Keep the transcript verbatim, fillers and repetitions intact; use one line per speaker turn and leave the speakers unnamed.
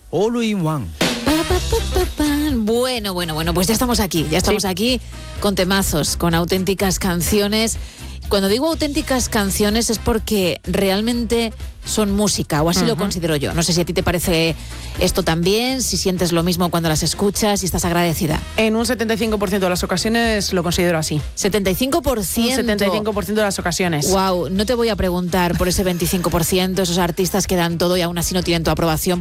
All in One.
Bueno, bueno, bueno, pues ya estamos aquí, ya estamos sí. aquí con temazos, con auténticas canciones. Cuando digo auténticas canciones es porque realmente son música, o así uh-huh. lo considero yo. No sé si a ti te parece esto también, si sientes lo mismo cuando las escuchas, si estás agradecida.
En un setenta y cinco por ciento de las ocasiones lo considero así.
¿setenta y cinco por ciento?
Un setenta y cinco por ciento de las ocasiones.
Wow, no te voy a preguntar por ese veinticinco por ciento, esos artistas que dan todo y aún así no tienen tu aprobación.